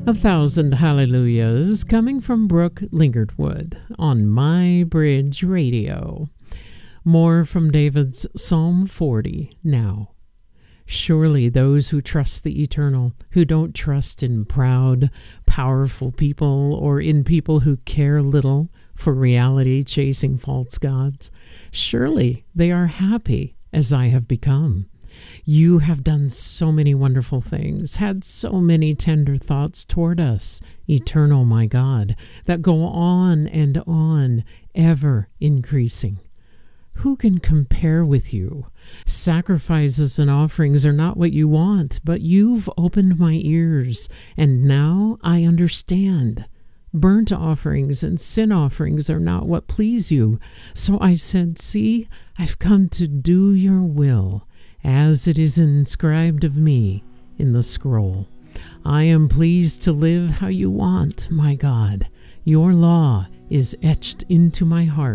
1,000 hallelujahs coming from Brooke Lingertwood on My Bridge Radio. More from David's Psalm 40 now. Surely those who trust the eternal, who don't trust in proud, powerful people or in people who care little for reality, chasing false gods, surely they are happy as I have become. You have done so many wonderful things, had so many tender thoughts toward us, eternal my God, that go on and on, ever increasing. Who can compare with you? Sacrifices and offerings are not what you want, but you've opened my ears, and now I understand. Burnt offerings and sin offerings are not what please you. So I said, see, I've come to do your will, as it is inscribed of me in the scroll. I am pleased to live how you want, my God. Your law is etched into my heart.